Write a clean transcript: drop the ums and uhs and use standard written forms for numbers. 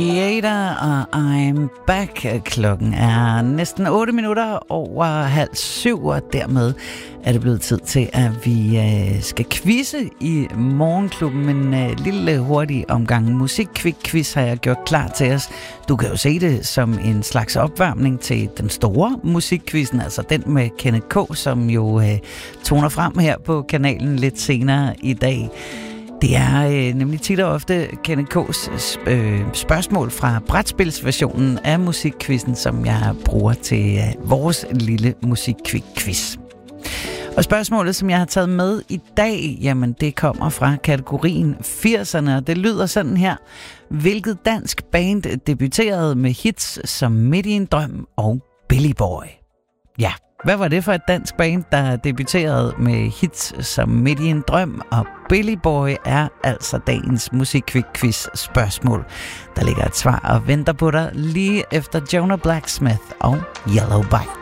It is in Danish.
Creator og I'm Back. Klokken er næsten 8 minutter over 6:30, og dermed er det blevet tid til, at vi skal quizze i Morgenklubben. En lille hurtig omgang musikquiz har jeg gjort klar til os. Du kan jo se det som en slags opvarmning til den store musikquizzen, altså den med Kenneth K., som jo toner frem her på kanalen lidt senere i dag. Det er nemlig tit og ofte Kenneth K's spørgsmål fra brætspilsversionen af musikquizzen, som jeg bruger til vores lille musikquiz. Og spørgsmålet, som jeg har taget med i dag, jamen det kommer fra kategorien 80'erne, og det lyder sådan her. Hvilket dansk band debuterede med hits som Midt i en drøm og Billy Boy? Ja, hvad var det for et dansk band, der debuterede med hits som Midt i en drøm og Billy Boy er altså dagens musikquiz spørgsmål. Der ligger et svar og venter på dig lige efter Jonah Blacksmith og Yellow Bike.